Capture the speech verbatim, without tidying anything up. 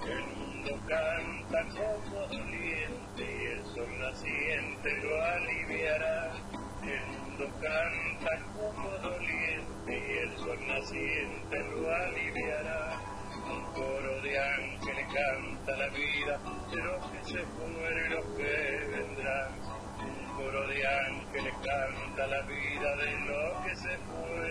El mundo canta como doliente y el sol naciente lo aliviará. El mundo canta como doliente y el sol naciente lo aliviará. Un coro de ángeles canta la vida de los que se fueron y los que vendrán. Un coro de ángeles canta la vida de los que se fueron